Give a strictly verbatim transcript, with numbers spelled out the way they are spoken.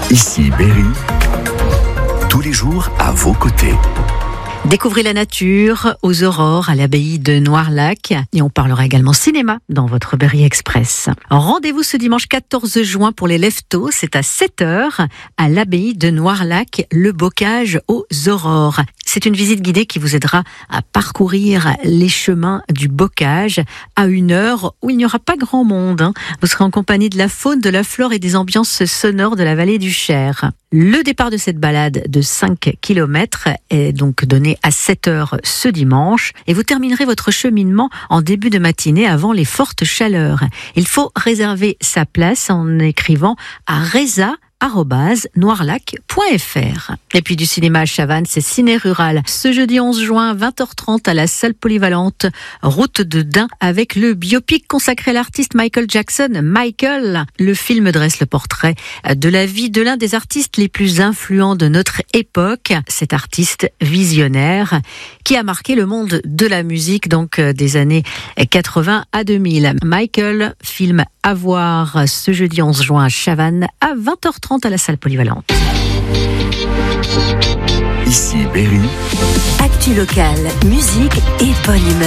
Ici Berry, tous les jours à vos côtés. Découvrez la nature aux aurores à l'abbaye de Noirlac et on parlera également cinéma dans votre Berry Express. Rendez-vous ce dimanche quatorze juin pour les leftos, c'est à sept heures à l'abbaye de Noirlac, le bocage aux aurores. C'est une visite guidée qui vous aidera à parcourir les chemins du bocage à une heure où il n'y aura pas grand monde. Hein. Vous serez en compagnie de la faune, de la flore et des ambiances sonores de la vallée du Cher. Le départ de cette balade de cinq kilomètres est donc donné à sept heures ce dimanche et vous terminerez votre cheminement en début de matinée avant les fortes chaleurs. Il faut réserver sa place en écrivant à reza arobase noirlac point f r. Et puis du cinéma à Chavannes, c'est Ciné Rural. Ce jeudi onze juin, vingt heures trente à la salle polyvalente, route de Dain, avec le biopic consacré à l'artiste Michael Jackson. Michael, le film dresse le portrait de la vie de l'un des artistes les plus influents de notre époque. Cet artiste visionnaire qui a marqué le monde de la musique, donc des années quatre-vingts à deux mille. Michael, film à voir ce jeudi onze juin à Chavannes à vingt heures trente à la salle polyvalente. Ici Berry. Actu locale, musique et bonne humeur.